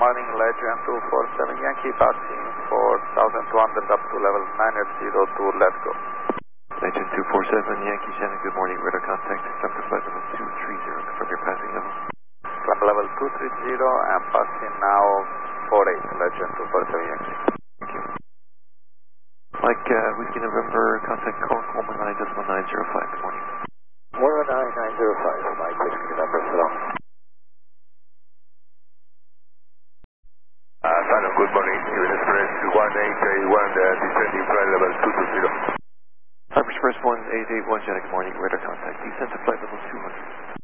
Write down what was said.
morning, Legend 247 Yankee passing 4,200 up to level 980 to let go. Legend 247 Yankee Shannon, good morning, radar contact, come to flight level 230, confirm your passing level. Flight level 230 and passing now 48, Legend 247 Yankee. Thank you. Mike, Whiskey November, contact Cork 119.905, good morning. 119.905, Mike, Whiskey November, so. Shannon, good morning, US Express 1881, descending flight level 220. Harvard Express 1881, Janet, good morning, radar contact, descent to flight level 200.